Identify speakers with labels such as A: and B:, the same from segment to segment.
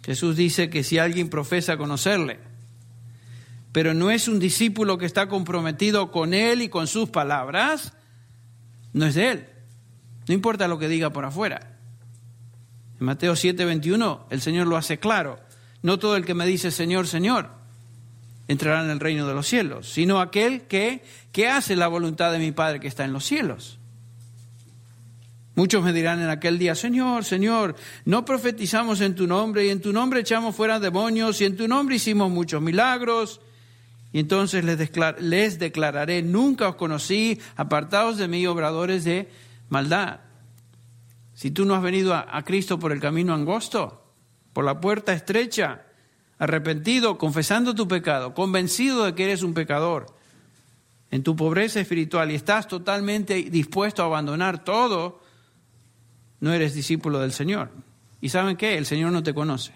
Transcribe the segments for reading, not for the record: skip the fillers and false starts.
A: Jesús dice que si alguien profesa conocerle, pero no es un discípulo que está comprometido con Él y con sus palabras, no es de Él. No importa lo que diga por afuera. En Mateo 7:21 el Señor lo hace claro. No todo el que me dice Señor, Señor, entrará en el reino de los cielos, sino aquel que hace la voluntad de mi Padre que está en los cielos. Muchos me dirán en aquel día, Señor, Señor, no profetizamos en tu nombre, y en tu nombre echamos fuera demonios, y en tu nombre hicimos muchos milagros. Y entonces les declararé, nunca os conocí, apartaos de mí, obradores de maldad. Si tú no has venido a Cristo por el camino angosto, por la puerta estrecha, arrepentido, confesando tu pecado, convencido de que eres un pecador, en tu pobreza espiritual, y estás totalmente dispuesto a abandonar todo, no eres discípulo del Señor. ¿Y saben qué? El Señor no te conoce.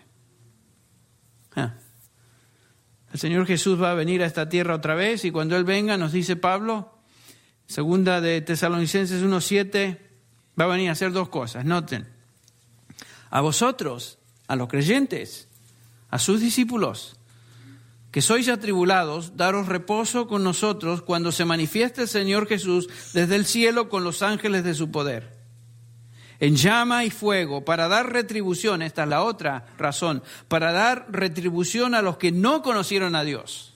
A: El Señor Jesús va a venir a esta tierra otra vez, y cuando Él venga, nos dice Pablo, segunda de Tesalonicenses 1:7, va a venir a hacer dos cosas. Noten, a vosotros, a los creyentes, a sus discípulos, que sois atribulados, daros reposo con nosotros cuando se manifieste el Señor Jesús desde el cielo con los ángeles de su poder, en llama y fuego, para dar retribución. Esta es la otra razón, para dar retribución a los que no conocieron a Dios.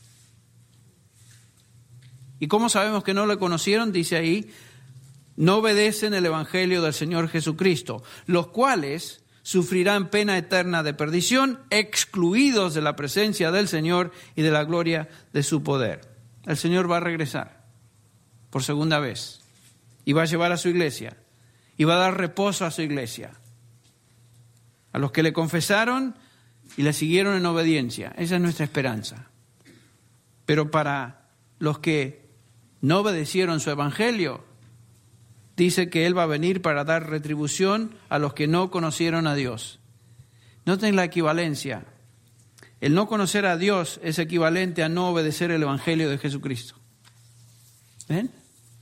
A: ¿Y cómo sabemos que no le conocieron? Dice ahí, no obedecen el evangelio del Señor Jesucristo, los cuales sufrirán pena eterna de perdición, excluidos de la presencia del Señor y de la gloria de su poder. El Señor va a regresar por segunda vez y va a llevar a su iglesia y va a dar reposo a su iglesia, a los que le confesaron y le siguieron en obediencia. Esa es nuestra esperanza. Pero para los que no obedecieron su evangelio, dice que Él va a venir para dar retribución a los que no conocieron a Dios. Noten la equivalencia. El no conocer a Dios es equivalente a no obedecer el evangelio de Jesucristo. ¿Ven?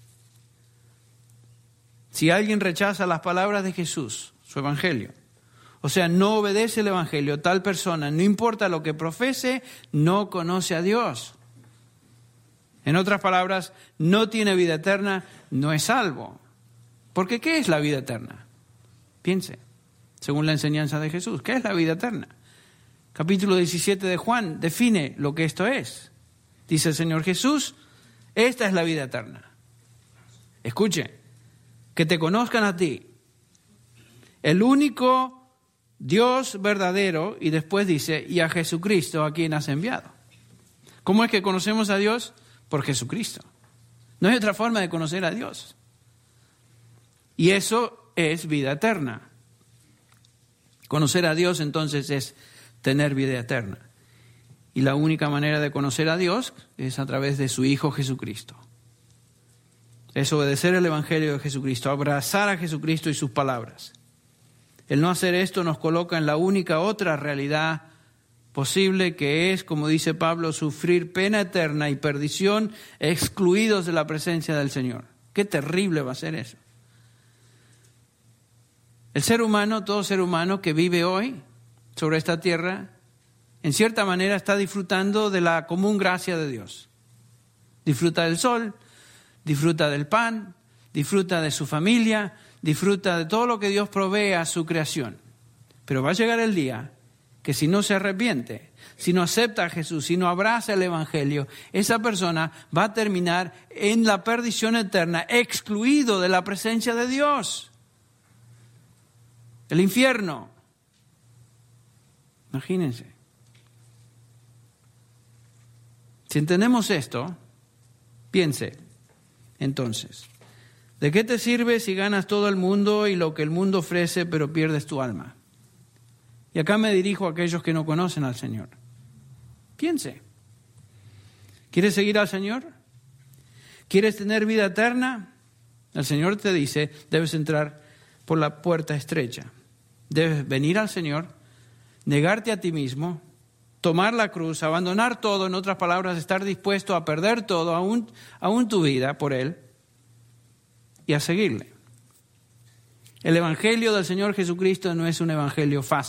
A: Si alguien rechaza las palabras de Jesús, su evangelio, o sea, no obedece el evangelio, tal persona, no importa lo que profese, no conoce a Dios. En otras palabras, no tiene vida eterna, no es salvo. Porque ¿qué es la vida eterna? Piense, según la enseñanza de Jesús, ¿qué es la vida eterna? Capítulo 17 de Juan define lo que esto es. Dice el Señor Jesús, esta es la vida eterna. Escuche, que te conozcan a ti, el único Dios verdadero, y después dice, y a Jesucristo a quien has enviado. ¿Cómo es que conocemos a Dios? Por Jesucristo. No hay otra forma de conocer a Dios. Y eso es vida eterna. Conocer a Dios entonces es tener vida eterna. Y la única manera de conocer a Dios es a través de su Hijo Jesucristo. Es obedecer el evangelio de Jesucristo, abrazar a Jesucristo y sus palabras. El no hacer esto nos coloca en la única otra realidad posible, que es, como dice Pablo, sufrir pena eterna y perdición, excluidos de la presencia del Señor. Qué terrible va a ser eso. El ser humano, todo ser humano que vive hoy sobre esta tierra, en cierta manera está disfrutando de la común gracia de Dios. Disfruta del sol, disfruta del pan, disfruta de su familia, disfruta de todo lo que Dios provee a su creación. Pero va a llegar el día que si no se arrepiente, si no acepta a Jesús, si no abraza el evangelio, esa persona va a terminar en la perdición eterna, excluido de la presencia de Dios. El infierno. Imagínense. Si entendemos esto, piense, entonces, ¿de qué te sirve si ganas todo el mundo y lo que el mundo ofrece, pero pierdes tu alma? Y acá me dirijo a aquellos que no conocen al Señor. Piense. ¿Quieres seguir al Señor? ¿Quieres tener vida eterna? El Señor te dice, debes entrar por la puerta estrecha. Debes venir al Señor, negarte a ti mismo, tomar la cruz, abandonar todo, en otras palabras, estar dispuesto a perder todo, aún tu vida por Él, y a seguirle. El evangelio del Señor Jesucristo no es un evangelio fácil.